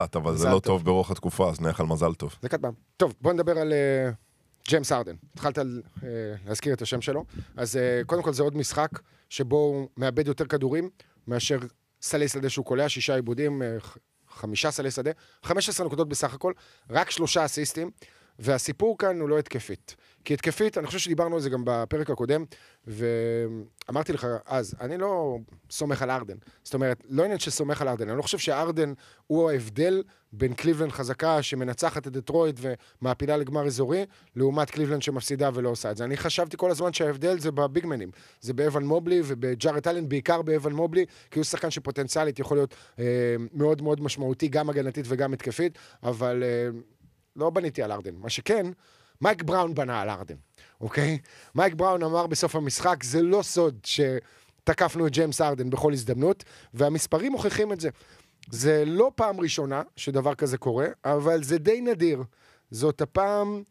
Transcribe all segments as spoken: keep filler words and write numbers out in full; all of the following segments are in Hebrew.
אבל זה לא טוב ברוח התקופה, אז נלך על מזל טוב. זה כתבם. טוב, בוא נדבר על ג'יימס הרדן. התחלת להזכיר את השם שלו. אז קודם כל זה עוד משחק שבו הוא מאבד יותר כדורים מאשר סלי שדה שהוא קולע, שישה עיבודים, חמישה סלי שדה, חמש עשרה נקודות בסך הכל, רק שלושה אסיסטים, והסיפור כאן הוא לא התקפית. כי התקפית, אני חושב שדיברנו על זה גם בפרק הקודם, ואמרתי לך, אז, אני לא סומך על ארדן. זאת אומרת, לא עניין שסומך על ארדן. אני לא חושב שארדן הוא ההבדל בין קליבלנד חזקה שמנצחת את דטרויט ומעפילה לגמר אזורי, לעומת קליבלנד שמפסידה ולא עושה את זה. אני חשבתי כל הזמן שההבדל זה בביגמנים. זה באבן מובלי ובג'ארט אלן, בעיקר באבן מובלי, כי הוא שחקן שפוטנציאלית יכול להיות אה, מאוד מאוד משמעותי, גם הגנתית וגם התקפית, אבל אה, לא בניתי על ארדן. מה שכן, מייק בראון בנה על ארדן, אוקיי? מייק בראון אמר בסוף המשחק, זה לא סוד שתקפנו את ג'יימס ארדן בכל הזדמנות, והמספרים מוכיחים את זה. זה לא פעם ראשונה שדבר כזה קורה, אבל זה די נדיר. זאת הפעם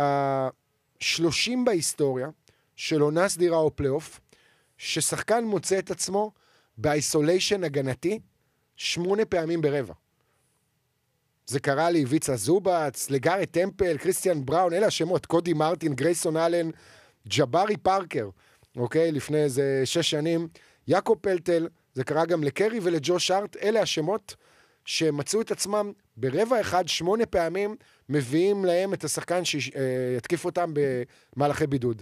ה-שלושים בהיסטוריה של עונה סדירה או פלייאוף, ששחקן מוצא את עצמו באיסוליישן הגנתי שמונה פעמים ברבע. זה קרה לאיביצה זובץ, לגארט טמפל, קריסטיאן בראון, אלה השמות, קודי מרטין, גרייסון אלן, ג'בארי פארקר, אוקיי? לפני איזה שש שנים. יעקב פלטל, זה קרה גם לקרי ולג'וש ארט, אלה השמות שמצאו את עצמם ברבע אחד, שמונה פעמים, מביאים להם את השחקן שיתקיף אותם במהלכי בידוד.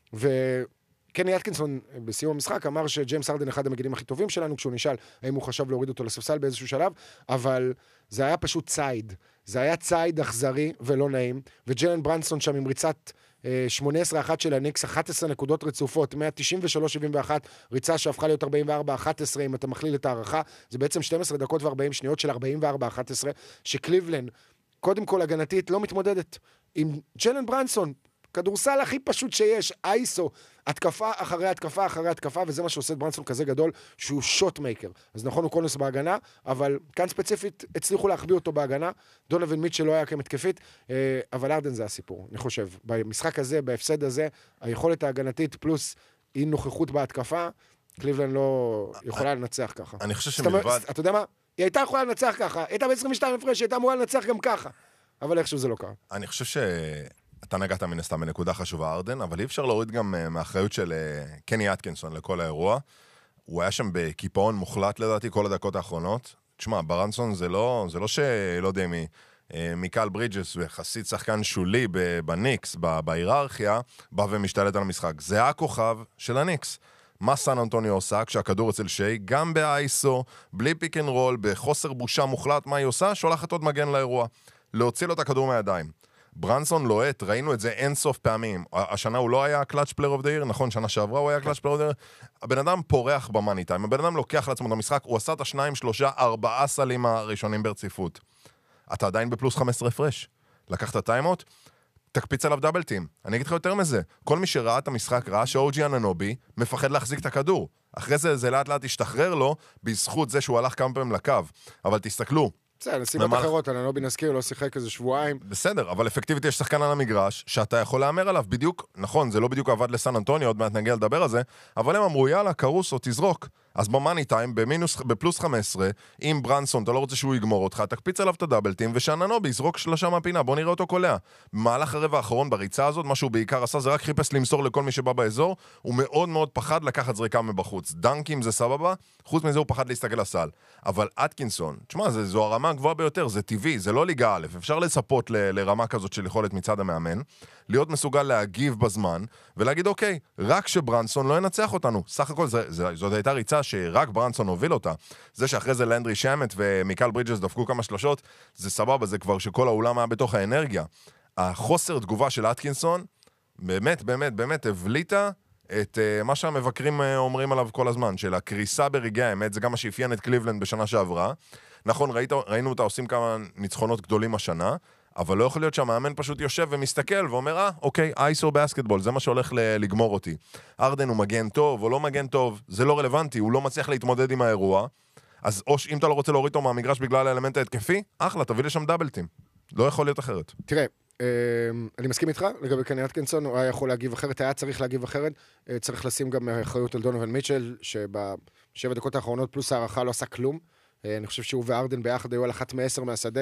וקני אטקינסון בסיום המשחק אמר שג'יימס ארדן אחד המגינים הכי טובים שלנו, כשהוא נשאל האם הוא חשב להוריד אותו לספסל באיזשהו שלב, אבל זה היה פשוט צייד. זה היה צייד אכזרי ולא נעים, וג'לן ברנסון שם עם ריצת שמונה עשרה אחת של הניקס, אחת עשרה נקודות רצופות, מאה תשעים ושלוש שבעים ואחת, ריצה שהפכה להיות ארבעים וארבע אחת עשרה, אם אתה מכליל את הערכה, זה בעצם שתים עשרה דקות ו-ארבעים שניות של ארבעים וארבע אחת עשרה, שקליבלנד, קודם כל הגנתית, לא מתמודדת עם ג'לן ברנסון, כדורסל הכי פשוט שיש, אייסו, התקפה אחרי התקפה אחרי התקפה, וזה מה שעושה את ברנסון כזה גדול, שהוא שוט מייקר. אז נכון, הוא קונוס בהגנה, אבל כאן ספציפית הצליחו להחביא אותו בהגנה, דונובין מיטשל לא היה כמתקפית, אבל ארדן זה הסיפור, אני חושב. במשחק הזה, בהפסד הזה, היכולת ההגנתית פלוס אי נוכחות בהתקפה, קליבלנד לא יכולה לנצח ככה. אני חושב שמלבד... אתה יודע מה? היא הייתה יכולה לנצח ככה, הייתה ב-עשרים ושתיים הפרש, היא הייתה אמורה לנצח גם ככה. אבל איכשהו זה לא קרה. אני חושב ש... אתה נגעת מן הסתם בנקודה חשובה ארדן, אבל אי אפשר להוריד גם מאחריות של קני אטקינסון לכל האירוע. הוא היה שם בקיפאון מוחלט לדעתי כל הדקות האחרונות. תשמע, ברנסון זה לא, זה לא שלא יודע מי, מיקל ברידג'ס, וחסית שחקן שולי בניקס, בהיררכיה, בא ומשתלט על המשחק. זה הכוכב של הניקס. מה סן אנטוניו עושה כשהכדור אצל שי, גם באייסו, בלי פיק אנד רול, בחוסר בושה מוחלט, מה היא עושה? שולחת עוד מגן לאירוע. להוציא לו את הכדור מהידיים. ברנסון לוהט, ראינו את זה אין סוף פעמים. השנה הוא לא היה קלאץ' פלייר אוף דה ייר, נכון, שנה שעברה הוא היה קלאץ' פלייר אוף דה ייר. הבן אדם פורח במאני טיים, הבן אדם לוקח לעצמו את המשחק, הוא עשה את השניים, שלושה, ארבעה סלים הראשונים ברציפות. אתה עדיין בפלוס חמש עשרה הפרש. לקחת טיימות, תקפיץ עליו דאבל טים. אני אגיד לך יותר מזה, כל מי שראה את המשחק ראה שאוג'י אננובי מפחד להחזיק את הכדור. אחרי זה זה לאט לאט השתחרר לו, בזכות זה שהוא הלך כמה פעמים לקו. אבל תסתכלו, בסדר, נסיבות אחרות, אני לא בנזכיר, לא שיחק איזה שבועיים. בסדר, אבל אפקטיבית יש שחקן על המגרש, שאתה יכול לאמר עליו בדיוק, נכון, זה לא בדיוק עבד לסן אנטוניו, עוד מעט נגיע לדבר על זה, אבל הם אמרו, יאללה, קרוסו, תזרוק. אז במאני טיים, במינוס, בפלוס חמש עשרה, עם ברנסון, אתה לא רוצה שהוא יגמור אותך, תקפיץ עליו את הדאבלטים, ושאננובי יזרוק שלושה מהפינה, בוא נראה אותו קולע. במהלך הרבע האחרון בריצה הזאת, מה שהוא בעיקר עשה, זה רק חיפש למסור לכל מי שבא באזור, הוא מאוד מאוד פחד לקחת זריקה מבחוץ. דנקים זה סבבה, חוץ מזה הוא פחד להסתכל לסל. אבל אטקינסון, תשמע, זה, זו הרמה הגבוהה ביותר, זה טבעי, זה לא ליגה א', אפשר לצפות ל, לרמה כזאת של יכולת מצד המאמן, להיות מסוגל להגיב בזמן, ולהגיד, אוקיי, רק שברנסון לא ינצח אותנו. סך הכל, זה, זה, זאת הייתה ריצה שרק ברנסון הוביל אותה. זה שאחרי זה לנדרי שמט ומיקל ברידג'ס דפקו כמה שלושות, זה סבבה, זה כבר שכל האולם היה בתוך האנרגיה. החוסר תגובה של אטקינסון, באמת, באמת, באמת, הבליטה את uh, מה שהמבקרים uh, אומרים עליו כל הזמן, של הקריסה ברגעי האמת, זה גם מה שאפיין את קליבלנד בשנה שעברה. נכון, ראית, ראינו אותה עושים כמה ניצחונות גדולים השנה, אבל לא יכול להיות שהמאמן פשוט יושב ומסתכל ואומר, אה, אוקיי, אייסו בסקטבול, זה מה שהולך לגמור אותי. ארדן הוא מגן טוב או לא מגן טוב, זה לא רלוונטי, הוא לא מצליח להתמודד עם האירוע, אז או אם אתה לא רוצה להוריד אותו מהמגרש בגלל האלמנט ההתקפי, אחלה, תביא לשם דאבלטים. לא יכול להיות אחרת. תראה, אני מסכים איתך, לגבי קני אטקינסון, הוא היה יכול להגיב אחרת, היה צריך להגיב אחרת, צריך לשים גם אחריות על דונובין מיטשל, שבשבע דקות האחרונות פלוס הערכה לא עשה כלום, אני חושב שהוא וארדן ביחד היו על אחת מעשר מהשדה,